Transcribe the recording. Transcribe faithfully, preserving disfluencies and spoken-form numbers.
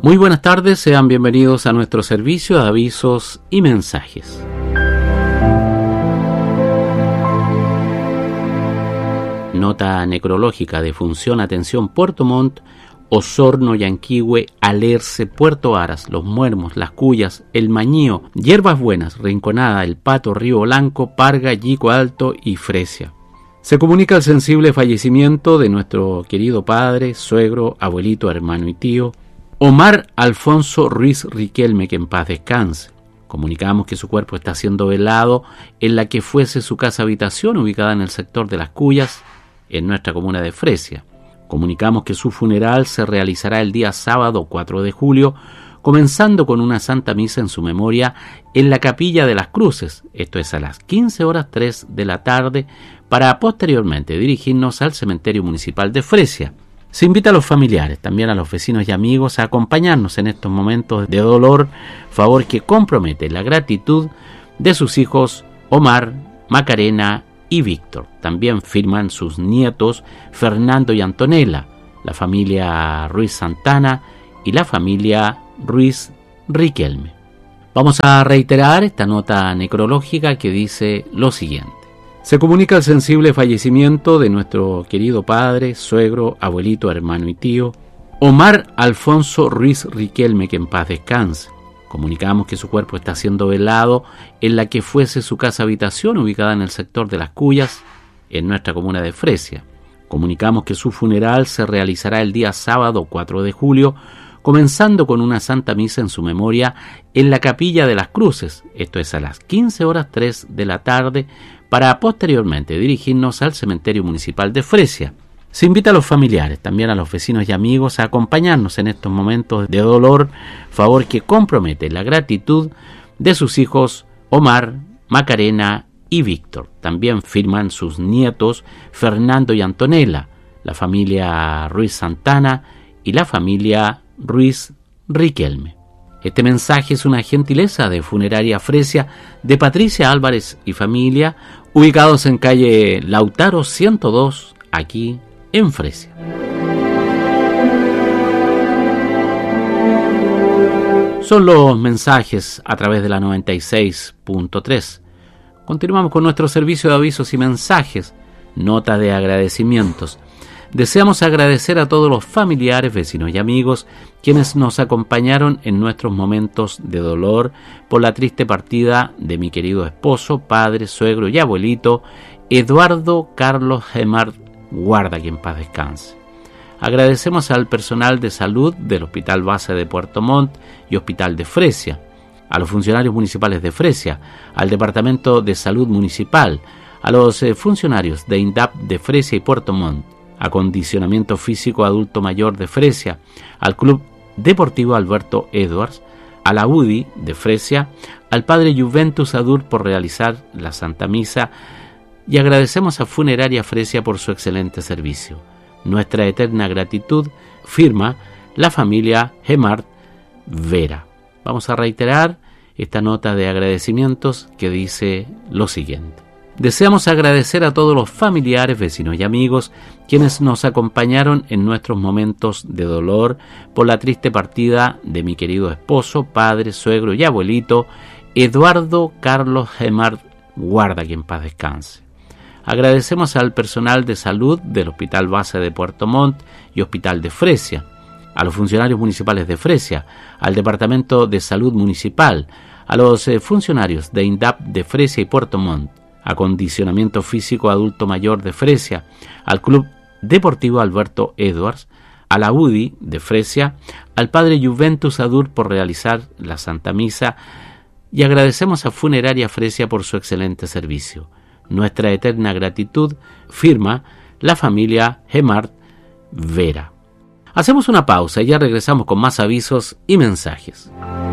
Muy buenas tardes, sean bienvenidos a nuestro servicio de avisos y mensajes. Nota necrológica: defunción, atención, Puerto Montt, Osorno, Yanquihue, Alerce, Puerto Varas, Los Muermos, Las Cuyas, El Mañío, Hierbas Buenas, Rinconada, El Pato, Río Blanco, Parga, Yico Alto y Fresia. Se comunica el sensible fallecimiento de nuestro querido padre, suegro, abuelito, hermano y tío, Omar Alfonso Ruiz Riquelme, que en paz descanse. Comunicamos que su cuerpo está siendo velado en la que fuese su casa habitación, ubicada en el sector de Las Cuyas, en nuestra comuna de Fresia. Comunicamos que su funeral se realizará el día sábado cuatro de julio, comenzando con una santa misa en su memoria en la Capilla de las Cruces, esto es a las quince horas tres de la tarde, para posteriormente dirigirnos al cementerio municipal de Fresia. Se invita a los familiares, también a los vecinos y amigos, a acompañarnos en estos momentos de dolor, favor que compromete la gratitud de sus hijos Omar, Macarena y Víctor. También firman sus nietos Fernando y Antonella, la familia Ruiz Santana y la familia Ruiz Riquelme. Vamos a reiterar esta nota necrológica que dice lo siguiente. Se comunica el sensible fallecimiento de nuestro querido padre, suegro, abuelito, hermano y tío, Omar Alfonso Ruiz Riquelme, que en paz descanse. Comunicamos que su cuerpo está siendo velado en la que fuese su casa habitación, ubicada en el sector de Las Cuyas, en nuestra comuna de Fresia. Comunicamos que su funeral se realizará el día sábado cuatro de julio, comenzando con una santa misa en su memoria en la Capilla de las Cruces, esto es a las quince horas tres de la tarde, para posteriormente dirigirnos al cementerio municipal de Fresia. Se invita a los familiares, también a los vecinos y amigos, a acompañarnos en estos momentos de dolor, favor que compromete la gratitud de sus hijos Omar, Macarena y Víctor. También firman sus nietos Fernando y Antonella, la familia Ruiz Santana y la familia Ruiz Riquelme. Este mensaje es una gentileza de Funeraria Fresia de Patricia Álvarez y familia, ubicados en calle Lautaro ciento dos, aquí en Fresia. Son los mensajes a través de la noventa y seis punto tres. Continuamos con nuestro servicio de avisos y mensajes, nota de agradecimientos. Deseamos agradecer a todos los familiares, vecinos y amigos quienes nos acompañaron en nuestros momentos de dolor por la triste partida de mi querido esposo, padre, suegro y abuelito, Eduardo Carlos Gemart Guarda, que en paz descanse. Agradecemos al personal de salud del Hospital Base de Puerto Montt y Hospital de Fresia, a los funcionarios municipales de Fresia, al Departamento de Salud Municipal, a los eh, funcionarios de INDAP de Fresia y Puerto Montt, Acondicionamiento Físico Adulto Mayor de Fresia, al Club Deportivo Alberto Edwards, a la U D I de Fresia, al Padre Juventus Adur por realizar la Santa Misa, y agradecemos a Funeraria Fresia por su excelente servicio. Nuestra eterna gratitud, firma la familia Gemart Vera. Vamos a reiterar esta nota de agradecimientos que dice lo siguiente. Deseamos agradecer a todos los familiares, vecinos y amigos quienes nos acompañaron en nuestros momentos de dolor por la triste partida de mi querido esposo, padre, suegro y abuelito, Eduardo Carlos Gemart Guarda, que en paz descanse. Agradecemos al personal de salud del Hospital Base de Puerto Montt y Hospital de Fresia, a los funcionarios municipales de Fresia, al Departamento de Salud Municipal, a los eh, funcionarios de INDAP de Fresia y Puerto Montt, Acondicionamiento Físico Adulto Mayor de Fresia, al Club Deportivo Alberto Edwards, a la U D I de Fresia, al Padre Juventus Adur por realizar la Santa Misa, y agradecemos a Funeraria Fresia por su excelente servicio. Nuestra eterna gratitud, firma la familia Gemart Vera. Hacemos una pausa y ya regresamos con más avisos y mensajes.